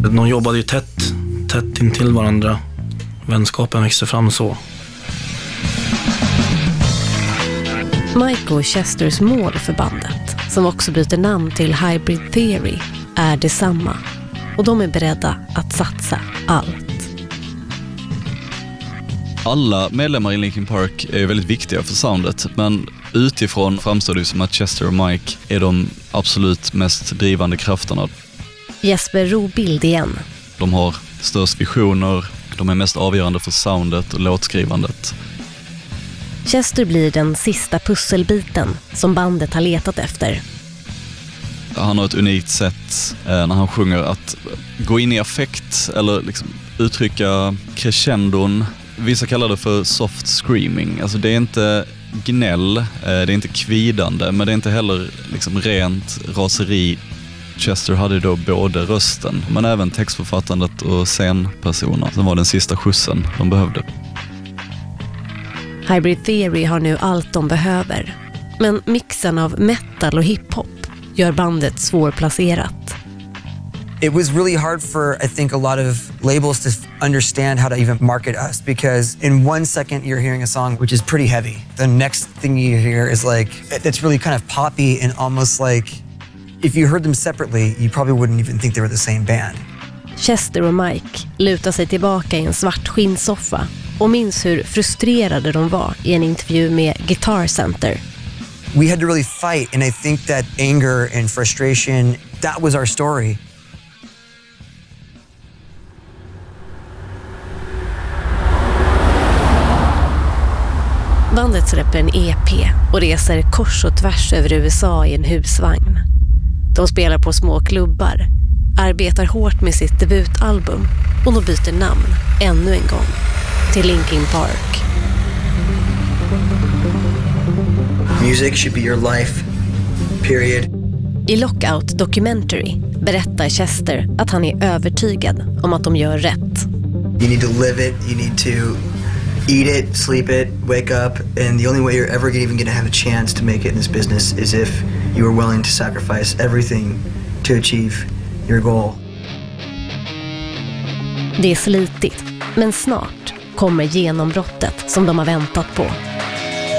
De jobbade ju tätt intill varandra. Vänskapen växte fram så. Mike och Chesters mål för bandet, som också byter namn till Hybrid Theory, är detsamma. Och de är beredda att satsa allt. Alla medlemmar i Linkin Park är väldigt viktiga för soundet, men utifrån framstår det som att Chester och Mike är de absolut mest drivande krafterna. Jesper Robild igen. De har störst visioner, de är mest avgörande för soundet och låtskrivandet. Chester blir den sista pusselbiten som bandet har letat efter. Han har ett unikt sätt när han sjunger att gå in i affekt eller liksom uttrycka crescendon. Vissa kallar det för soft screaming. Alltså det är inte gnäll, det är inte kvidande, men det är inte heller liksom rent raseri. Chester hade då både rösten men även textförfattandet och scenpersoner som var den sista skjutsen de behövde. Hybrid Theory har nu allt de behöver. Men mixen av metal och hiphop gör bandet svårplacerat. It was really hard for, I think, a lot of labels to understand how to even market us, because in 1 second you're hearing a song which is pretty heavy. The next thing you hear is like, it's really kind of poppy and almost like, if you heard them separately, you probably wouldn't even think they were the same band. Chester och Mike lutar sig tillbaka i en svart skinnsoffa och minns hur frustrerade de var i en intervju med Guitar Center. We had to really fight, and I think that anger and frustration, that was our story. Bandet släpper en EP och reser kors och tvärs över USA i en husvagn. De spelar på små klubbar, arbetar hårt med sitt debutalbum och de byter namn ännu en gång till Linkin Park. Music should be your life, period. I Lockout Documentary berättar Chester att han är övertygad om att de gör rätt. You need to live it, you need to eat it, sleep it, wake up, and the only way you're ever even going to have a chance to make it in this business is if you are willing to sacrifice everything to achieve your goal. Det är slitigt, men snart kommer genombrottet som de har väntat på.